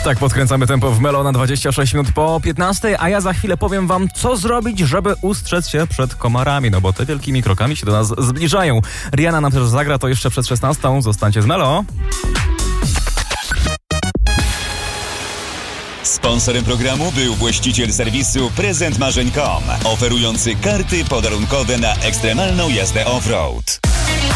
Tak, podkręcamy tempo w Melo na 26 minut po 15, a ja za chwilę powiem wam, co zrobić, żeby ustrzec się przed komarami, no bo te wielkimi krokami się do nas zbliżają. Rihanna nam też zagra to jeszcze przed 16. Zostańcie z Melo. Sponsorem programu był właściciel serwisu prezentmarzeń.com, oferujący karty podarunkowe na ekstremalną jazdę off-road.